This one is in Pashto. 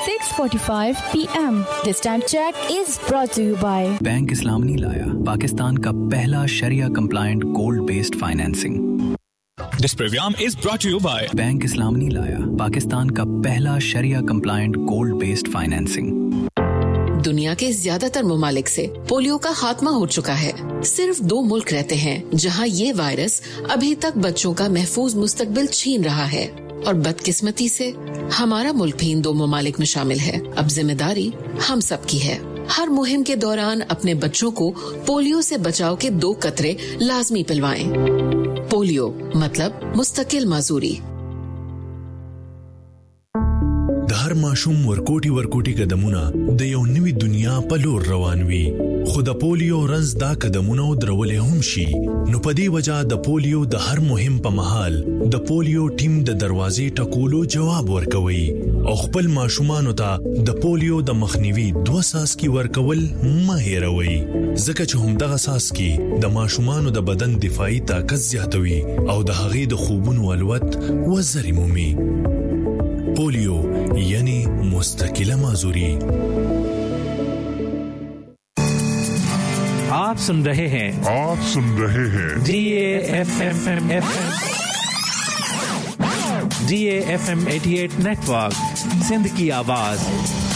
6:45 PM. This time check is brought to you by bank इस्लाम नहीं लाया, पाकिस्तान का पहला शरिया compliant gold based financing. This program is brought to you by bank इस्लाम नहीं लाया, पाकिस्तान का पहला शरिया कंप्लायंट गोल्ड बेस्ड फाइनेंसिंग। दुनिया के ज्यादातर ममालिक से पोलियो का खात्मा हो चुका है। सिर्फ 2 मुल्क रहते हैं जहां ये वायरस अभी तक बच्चों का महफूज मुस्तकबिल छीन रहा है और बदकिस्मती से हमारा मुल्क भी इन 2 ममालिक में शामिल है। अब जिम्मेदारी हम सब की है। हर मुहिम के दौरान अपने बच्चों को पोलियो से बचाव के 2 कतरे लाजमी पिलवाएं। पोलियो मतलब मुस्तकिल माजूरी। हर माशूम ورکوټي قدمونه د یو نوې دنیا په لور روان وي خو د پولیو رنځ دا قدمونه درولې هم شي نو په دې وجہ د پولیو د هر مهم په محل د پولیو ټیم د دروازې ټکولو جواب ورکوي او خپل ماشومان ته د پولیو د مخنیوي 2 ساسکي ورکول مه هېروي ځکه چې هم دغه ساسکي د ماشومان د بدن دفاعي طاقت زیاتوي او د هغې د خوبونو الوت وزري مومي पोलियो यानी मुस्तकिल माजूरी। आप सुन रहे हैं DAFM 88 नेटवर्क, सिंध की आवाज